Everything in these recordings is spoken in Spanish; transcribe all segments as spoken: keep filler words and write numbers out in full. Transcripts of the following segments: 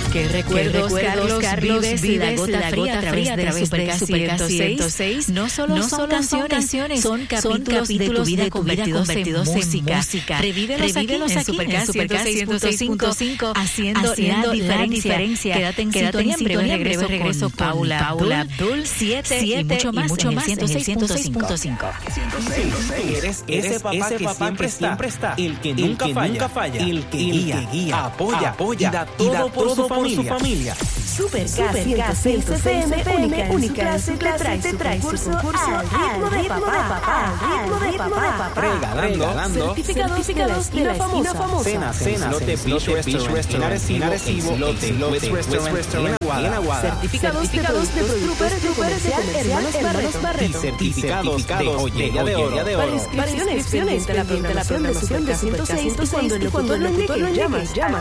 ¿Qué recuerdos, Carlos, Carlos vives, vives la gota, la gota fría a través de Super ciento seis? No solo no son, canciones, canciones, son capítulos, son capítulos de tu vida convertidos, convertidos en música. música. Revívelos, Revívelos aquí, aquí en Super ciento seis punto cinco, haciendo, haciendo la diferencia. Quédate en Quédate sintonía, en sintonía, en breve regreso con Paula, Paula Abdul, siete y mucho más, y mucho más en el ciento seis punto cinco. Eres ese papá, ese papá que siempre está, el que nunca falla, el que guía, apoya, apoya, da todo por su familia. Super K ciento seis F M, única clase te trae su concurso al ritmo de papá, al ritmo de papá. Regalando certificados de la esquina famosa. Cena, cena, Lote Beach Restaurant en Arecibo, Lote West Restaurant en Aguada. Certificados de productores de comercial Hermanos Barreto. Y certificados de joyería de oro. Para inscripciones, pendiente la programación de Super ciento seis y cuando el locutor lo indique, llamas, llamas.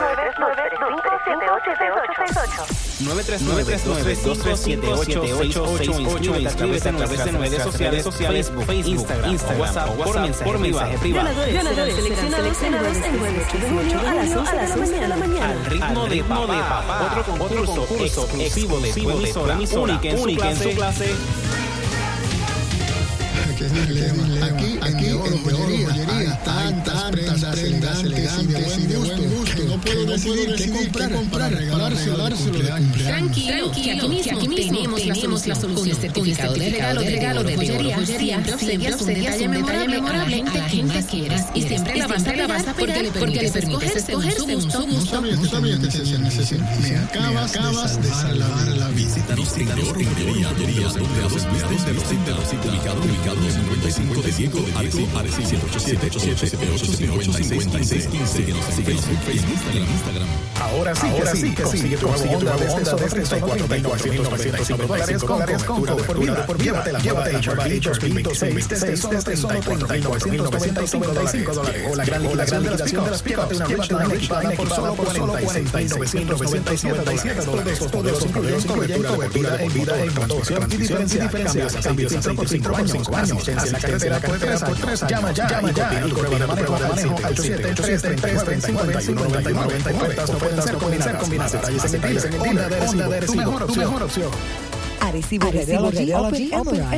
nueve tres nueve, dos tres siete, ocho ocho seis ocho. Inscríbete a través de nuestras redes sociales, Facebook, Instagram, WhatsApp, por mensaje privado. Ganadores seleccionados en el jueves ocho de junio a las once de la mañana. Al ritmo de papá. Otro concurso exclusivo de tu emisora, única en su clase. Aquí, aquí, en joyería, tantas prendas elegantes y de buen gusto, que no puedo decidir qué comprar, regalárselo de cumpleaños. Tranquilo, que aquí mismo tenemos la solución. Con certificado de regalo, de regalo de joyería, siempre sellas un detalle memorable a la gente que quieres. Y siempre la vas a pegar porque le permites escoger según su gusto. No sabía que se hacía necesidad. Me acabas de salvar la visita. Visítanos en joyería, los empleados de los centros ubicados cincuenta y cinco de Diego de Arecibo, Arecibo ciento ochenta y siete, ocho siete ocho, cincuenta y seis quince. Síguenos en Facebook, Facebook, Instagram. Ahora sí, ahora sí, consigue tu Honda de estos treinta y cuatro mil novecientos noventa y cinco dólares con cobertura de por vida. Llévate H R V dos mil veintiséis desde solo treinta y cuatro mil novecientos noventa y cinco dólares. O la gran liquidación de las pickups. Llévate una Richline por solo cuarenta y seis mil novecientos noventa y siete dólares. Todos incluyen cobertura de por vida en conducción y diferencia. Cambios en cinco años. En la carretera por tres años. Llama ya, llama ya. Y prueba de manejo al siete tres tres tres treinta y nueve cincuenta y nueve. Ofertas no pueden ser combinadas. Detalles en el dealer. Honda de Arecibo, tu mejor opción. Arecibo Radiology Open M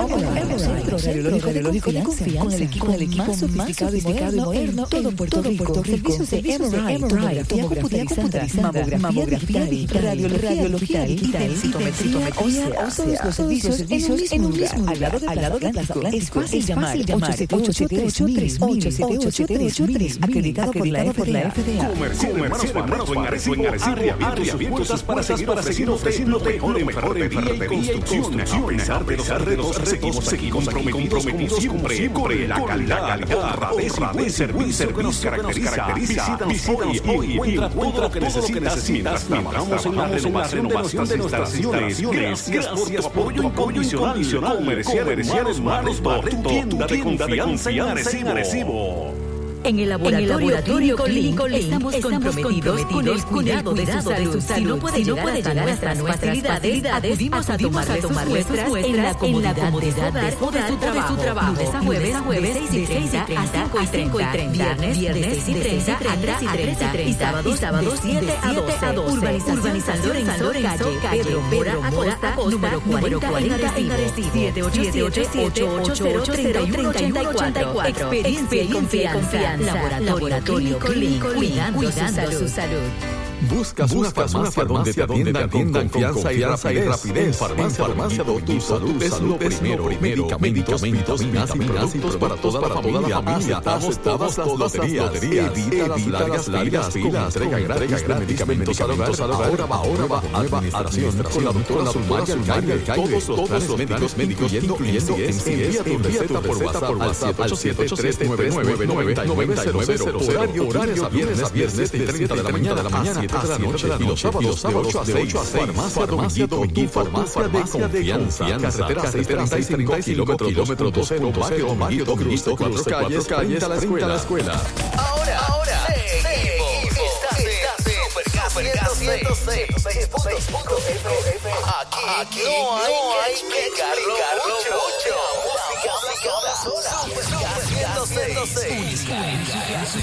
R I, centro radiológico de confianza, con el equipo más sofisticado y moderno en todo Puerto Rico. Servicios de M R I, tomografía computarizada, mamografía digital, radiología digital, citometría ósea, todos los servicios en un mismo lugar, al lado de Plaza Atlántico. Es fácil llamar, ocho siete ocho, tres mil, ocho siete ocho, tres mil, acreditado por la F D A. Comercial Hermanos Barreto en Arecibo, ha abierto sus puertas para seguir ofreciéndote lo mejor en ferretería y construcción. A pesar de los retos, seguimos comprometidos como siempre. La calidad, honradez y buen servicio que nos caracteriza. Visítanos hoy y encuentra todo lo que necesitas mientras trabajamos en la renovación de nuestras instalaciones. Gracias por tu apoyo incondicional. Comercial Hermanos Barreto, tu tienda de confianza en Arecibo. En el laboratorio clínico estamos comprometidos con el cuidado de su salud. Si no puede llegar hasta nuestras facilidades, acudimos a tomarle sus muestras en la comodidad de su trabajo. Lunes a jueves, de seis y treinta a cinco y treinta. Viernes de seis y treinta a tres y treinta. Y sábados de siete a doce. Urbanización Lorenzo, calle Pedro Mora Acosta, número cuarenta en Arecibo. siete ocho siete, ocho ocho ocho, tres uno ocho cuatro. Experiencia y confianza. Laboratorio Clínico, cuidando su salud. Buscas una farmacia donde te atiendan con confianza y rapidez. En Farmacia Doctor, tu salud es lo primero. Medicamentos, vitaminas y productos para toda la familia. Aceptamos todas las loterías. Evita las largas filas. Entrega gratis de medicamentos al hogar. Ahora va, ahora va. Nueva administración con la doctora Zulmaya Alcaide. Todos los planes médicos, incluyendo envía tu receta por WhatsApp al siete ocho siete, tres nueve nueve, nueve nueve cero cero. Horarios a viernes de treinta de la mañana a siete de la noche y los sábados de ocho a seis. Farmacia Dominico, tu farmacia de confianza. Carretera seiscientos treinta y cinco, kilómetro dos cero, barrio Cristo, cuatro calles, calles, frente a la escuela. Ahora, ahora, seguimos. Estás en Super ciento seis punto cinco. Aquí no hay que explicarlo mucho. Música, música, ciento seis.